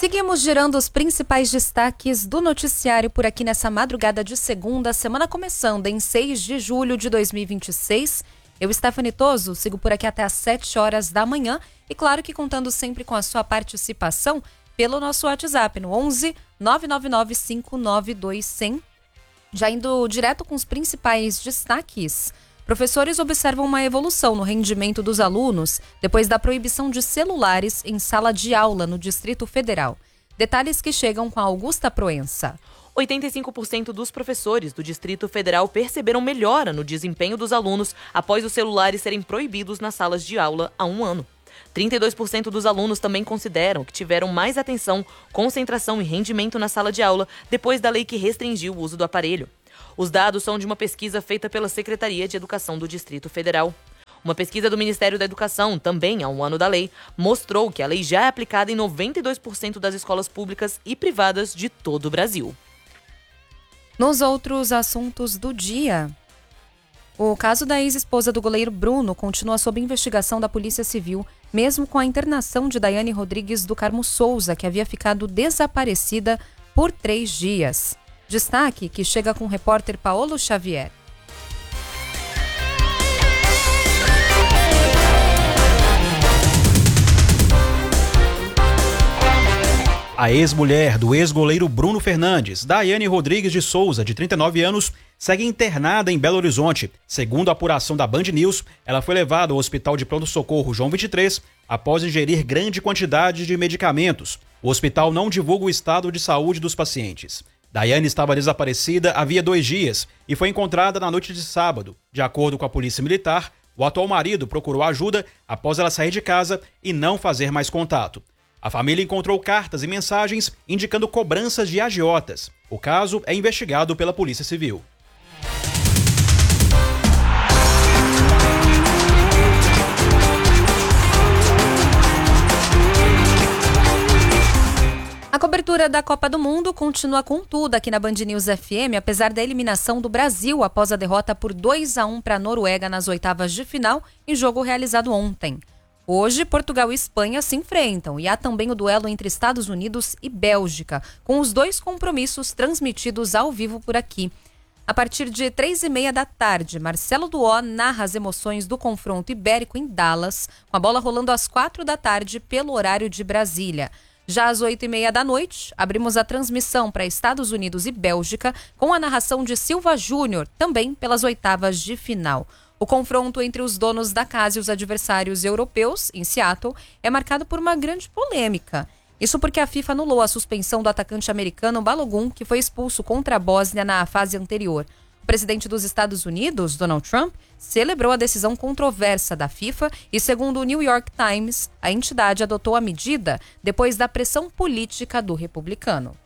Seguimos girando os principais destaques do noticiário por aqui nessa madrugada de segunda, semana começando em 6 de julho de 2026. Eu, Stephanie Toso, sigo por aqui até às 7 horas da manhã e claro que contando sempre com a sua participação pelo nosso WhatsApp no 11 999 592 100. Já indo direto com os principais destaques, professores observam uma evolução no rendimento dos alunos depois da proibição de celulares em sala de aula no Distrito Federal. Detalhes que chegam com a Augusta Proença. 85% dos professores do Distrito Federal perceberam melhora no desempenho dos alunos após os celulares serem proibidos nas salas de aula há um ano. 32% dos alunos também consideram que tiveram mais atenção, concentração e rendimento na sala de aula depois da lei que restringiu o uso do aparelho. Os dados são de uma pesquisa feita pela Secretaria de Educação do Distrito Federal. Uma pesquisa do Ministério da Educação, também há um ano da lei, mostrou que a lei já é aplicada em 92% das escolas públicas e privadas de todo o Brasil. Nos outros assuntos do dia, o caso da ex-esposa do goleiro Bruno continua sob investigação da Polícia Civil, mesmo com a internação de Daiane Rodrigues do Carmo Souza, que havia ficado desaparecida por 3 dias. Destaque que chega com o repórter Paulo Xavier. A ex-mulher do ex-goleiro Bruno Fernandes, Daiane Rodrigues de Souza, de 39 anos, segue internada em Belo Horizonte. Segundo a apuração da Band News, ela foi levada ao Hospital de Pronto-Socorro João 23 após ingerir grande quantidade de medicamentos. O hospital não divulga o estado de saúde dos pacientes. Daiane estava desaparecida havia 2 dias e foi encontrada na noite de sábado. De acordo com a Polícia Militar, o atual marido procurou ajuda após ela sair de casa e não fazer mais contato. A família encontrou cartas e mensagens indicando cobranças de agiotas. O caso é investigado pela Polícia Civil. A cobertura da Copa do Mundo continua com tudo aqui na Band News FM, apesar da eliminação do Brasil após a derrota por 2-1 para a Noruega nas oitavas de final, em jogo realizado ontem. Hoje, Portugal e Espanha se enfrentam e há também o duelo entre Estados Unidos e Bélgica, com os 2 compromissos transmitidos ao vivo por aqui. A partir de 3h30 da tarde, Marcelo Duó narra as emoções do confronto ibérico em Dallas, com a bola rolando às 4 da tarde pelo horário de Brasília. Já às 8h30 da noite, abrimos a transmissão para Estados Unidos e Bélgica, com a narração de Silva Júnior, também pelas oitavas de final. O confronto entre os donos da casa e os adversários europeus, em Seattle, é marcado por uma grande polêmica. Isso porque a FIFA anulou a suspensão do atacante americano Balogun, que foi expulso contra a Bósnia na fase anterior. O presidente dos Estados Unidos, Donald Trump, celebrou a decisão controversa da FIFA e, segundo o New York Times, a entidade adotou a medida depois da pressão política do republicano.